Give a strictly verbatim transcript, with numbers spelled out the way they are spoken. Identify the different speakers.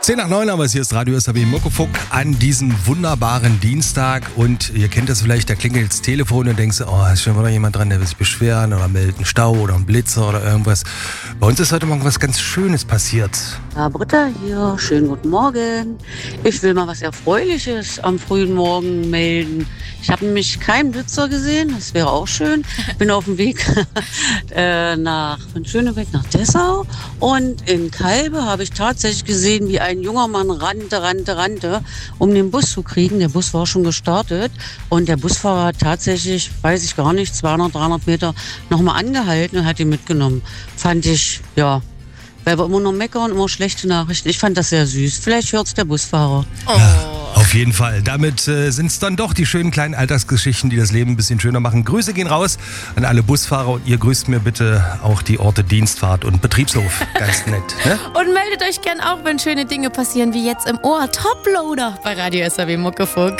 Speaker 1: zehn nach neun, aber es hier ist Radio S R W Muckefuck an diesem wunderbaren Dienstag. Und ihr kennt das vielleicht, da klingelt das Telefon und denkst, oh, ist schon wieder jemand dran, der will sich beschweren oder meldet einen Stau oder einen Blitzer oder irgendwas. Bei uns ist heute Morgen was ganz Schönes passiert.
Speaker 2: Ja, Britta hier, schönen guten Morgen. Ich will mal was Erfreuliches am frühen Morgen melden. Ich habe nämlich keinen Blitzer gesehen, das wäre auch schön. Bin auf dem Weg äh, nach, von Schönebeck nach Dessau und in Kalbe habe ich tatsächlich gesehen, wie ein junger Mann rannte, rannte, rannte, um den Bus zu kriegen. Der Bus war schon gestartet und der Busfahrer hat tatsächlich, weiß ich gar nicht, zweihundert, dreihundert Meter nochmal angehalten und hat ihn mitgenommen. Fand ich, ja, weil wir immer noch meckern, immer schlechte Nachrichten. Ich fand das sehr süß. Vielleicht hört es der Busfahrer.
Speaker 1: Oh. Ja, auf jeden Fall. Damit äh, sind es dann doch die schönen kleinen Alltagsgeschichten, die das Leben ein bisschen schöner machen. Grüße gehen raus an alle Busfahrer und ihr grüßt mir bitte auch die Orte Dienstfahrt und Betriebshof. Ganz nett. Ne?
Speaker 3: Und meldet euch gern auch, wenn schöne Dinge passieren, wie jetzt im Ohr. Toploader bei Radio S R W Muckefuck.